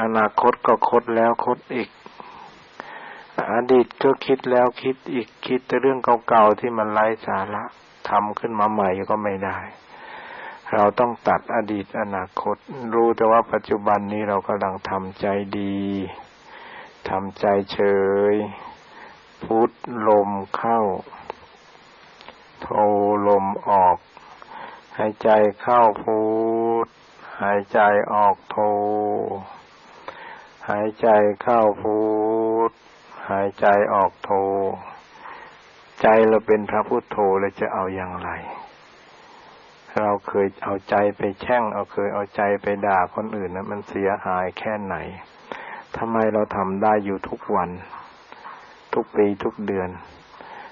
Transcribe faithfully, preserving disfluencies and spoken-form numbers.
อนาคตก็คดแล้วคดอีกอดีตก็คิดแล้วคิดอีกคิดแต่เรื่องเก่าๆที่มันไร้สาระทำขึ้นมาใหม่ก็ไม่ได้เราต้องตัดอดีตอนาคตรู้แต่ว่าปัจจุบันนี้เรากำลังทำใจดีทำใจเฉยพุทลมเข้าโทลมออกหายใจเข้าพุทหายใจออกโทหายใจเข้าพุทหายใจออกโทใจเราเป็นพระพุทโธแล้วจะเอาอย่างไรเราเคยเอาใจไปแช่งเอาเคยเอาใจไปด่าคนอื่นนะมันเสียหายแค่ไหนทำไมเราทำได้อยู่ทุกวันทุกปีทุกเดือน